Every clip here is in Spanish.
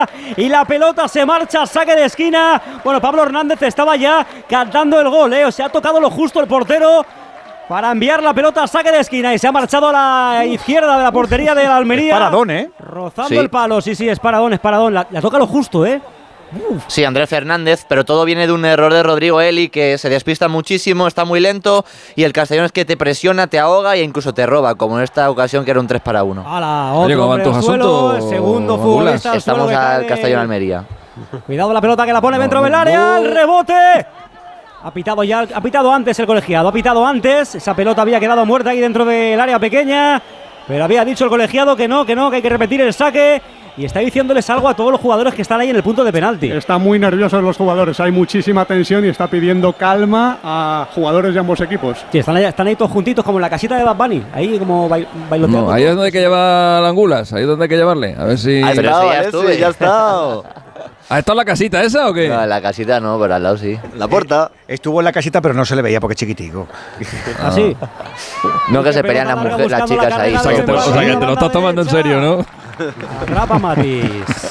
y la pelota se marcha, saque de esquina. Bueno, Pablo Hernández estaba ya cantando el gol, o sea, ha tocado lo justo el portero para enviar la pelota a saque de esquina y se ha marchado a la izquierda de la portería de la Almería. Paradón, rozando el palo, sí, es paradón, la toca lo justo, Sí, Andrés Fernández, pero todo viene de un error de Rodrigo Eli, que se despista muchísimo, está muy lento, y el Castellón es que te presiona, te ahoga e incluso te roba, como en esta ocasión que era un 3 para 1. Otro hombre al suelo, el segundo futbolista. Estamos al Castellón Almería. Cuidado la pelota que la pone dentro del área, el rebote. Ha pitado antes el colegiado, esa pelota había quedado muerta ahí dentro del área pequeña, pero había dicho el colegiado que no, que hay que repetir el saque. Y está diciéndoles algo a todos los jugadores que están ahí en el punto de penalti. Están muy nerviosos los jugadores, hay muchísima tensión y está pidiendo calma a jugadores de ambos equipos. Sí, están ahí todos juntitos como en la casita de Bad Bunny, ahí como bailoteando. No, ahí es donde hay que llevar Angulas, ahí es donde hay que llevarle. A ver si... Ya está. ¿Ha estado en la casita esa o qué? No, en la casita no, pero al lado sí. La puerta. Estuvo en la casita, pero no se le veía porque es chiquitico. ¿Ah, sí? No, que se pelean las chicas ahí. O sea, que te lo estás tomando en serio, ¿no? Atrapa Matis.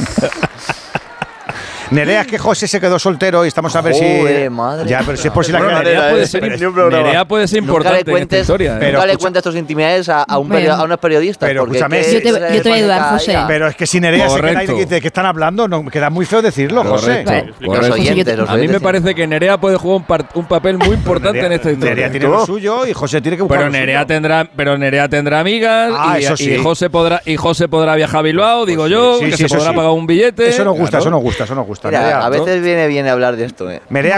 Nerea, es que José se quedó soltero y estamos a ver si... Madre. Ya, pero si es por si la Nerea puede ser importante en esta historia. Nunca le cuentes tus intimidades a unos periodistas. Pero escúchame, yo te voy a ayudar, José. Pero es que si Nerea se queda ahí y dice que están hablando, no, queda muy feo decirlo, José. Los oyentes, a mí me parece que Nerea puede jugar un papel muy importante en esta historia. Nerea tiene lo suyo y José tiene que buscar Pero Nerea tendrá amigas y José podrá viajar a Bilbao, digo yo, que se podrá pagar un billete. Eso nos gusta. Mira, a veces viene bien hablar de esto. Nerea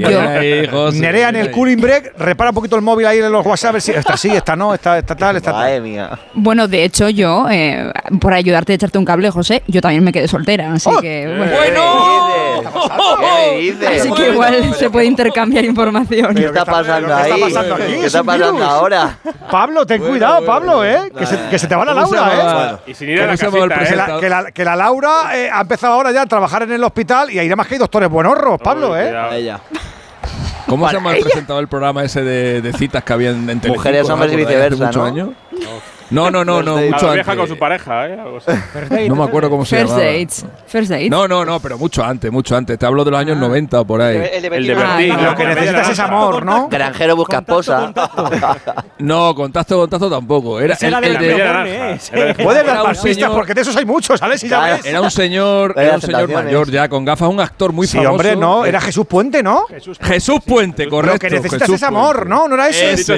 en el cooling break repara un poquito el móvil ahí en los WhatsApp, a ver si esta sí, esta no, esta tal, esta Madre tal. mía. Bueno, de hecho yo, por ayudarte a echarte un cable, José, yo también me quedé soltera, así que... Bueno. ¿Qué dices? Así que igual se puede intercambiar información. ¿Qué está pasando ahí? ¿Qué está pasando ahora? Pablo, ten cuidado, Pablo, que se te va la Laura, Y sin ir a la casita, que la Laura ha empezado ahora ya a trabajar en el hospital y ahí nada más que hay doctores buenorros, Pablo, Ella. ¿Cómo se llama el presentado el programa ese de citas que había en Telecinco? Mujeres, hombres y viceversa, ¿no? Años? No, mucho viaja antes. con su pareja, algo así. No me acuerdo cómo se llama. First dates. No, pero mucho antes. Te hablo de los años 90 o por ahí. El de Bertín. Lo que necesitas es amor, ¿no? Granjero busca esposa. No, contacto tampoco. Era el de... Puedes dar más pistas porque de esos hay muchos, ¿sabes? Si ya ves. Era un señor mayor ya, con gafas, un actor muy famoso. Sí, hombre, no, era Jesús Puente, ¿no? Jesús Puente, correcto. Lo que necesitas es amor, ¿no? ¿No era ese?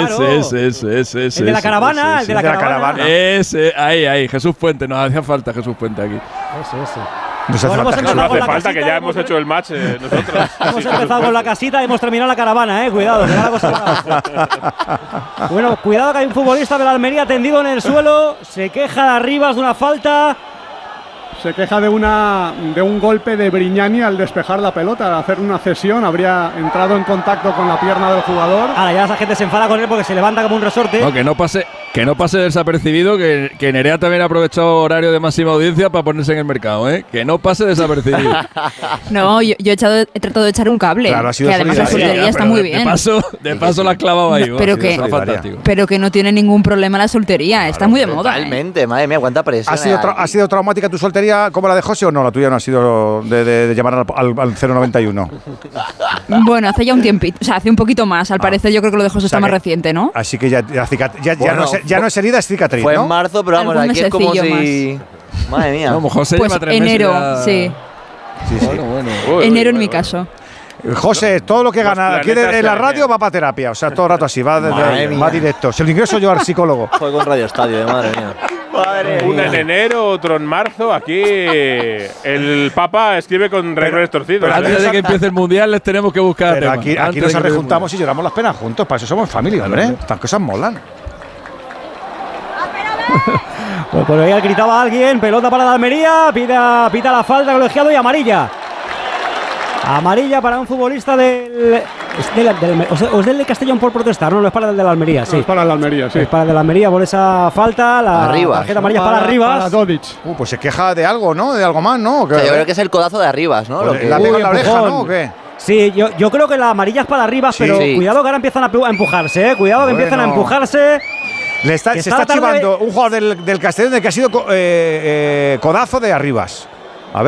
Ese. El de la caravana, de la caravana. Ese, ahí, Jesús Puente, nos hacía falta Jesús Puente aquí. Nos hace falta que ya hemos hecho el match nosotros. Hemos empezado con la casita y hemos terminado la caravana, cuidado, que la cosa. Bueno, cuidado que hay un futbolista de la Almería tendido en el suelo, se queja de Arribas de una falta. Se queja de un golpe de Brignani al despejar la pelota, al hacer una cesión, habría entrado en contacto con la pierna del jugador. Ahora ya esa gente se enfada con él porque se levanta como un resorte. No, que no pase desapercibido, que Nerea también ha aprovechado horario de máxima audiencia para ponerse en el mercado, que no pase desapercibido. No, yo he tratado de echar un cable, claro, ha sido que además la soltería está muy bien. De paso la has clavado ahí. Pero que no tiene ningún problema la soltería, está muy de moda. Totalmente, madre mía, cuánta presión. ¿Ha sido traumática tu soltería como la de José o no? La tuya no ha sido de llamar al 091. Bueno, hace ya un tiempito, o sea, hace un poquito más. Al parecer yo creo que lo de José está más reciente, ¿no? Así que ya no es herida, es cicatriz, fue ¿no? en marzo, pero vamos, aquí es como si... Madre mía. No, José pues lleva 3 enero, meses sí. Bueno. Enero en mi caso. José, todo lo que gana aquí en la radio va para terapia, o sea, todo el rato así, va directo. Si lo ingreso yo al psicólogo. Fue con Radio Estadio, madre mía. Uno en enero, otro en marzo. Aquí el Papa escribe con renglones torcidos. Pero antes de que empiece el Mundial les tenemos que buscar pero temas. aquí nos rejuntamos y lloramos las penas juntos. Para eso somos familia, hombre. Estas cosas molan. Pues por ahí gritaba alguien, pelota para la Almería, pita la falta, colegiado y amarilla. Amarilla para un futbolista del Castellón por protestar, no es para el de la Almería, sí. No, es para la Almería, sí. Es para el de la Almería por esa falta, la tarjeta amarilla para Arribas. Para Dodic. Pues se queja de algo, ¿no? De algo más, ¿no? O sea, yo creo que es el codazo de Arribas, ¿no? Pues la pega en la oreja, ¿no? ¿O qué? Sí, yo creo que la amarilla es para Arribas, pero cuidado que ahora empiezan a empujarse, Cuidado que empiezan a empujarse. Se está chivando un jugador del Castellón de que ha sido codazo de Arribas.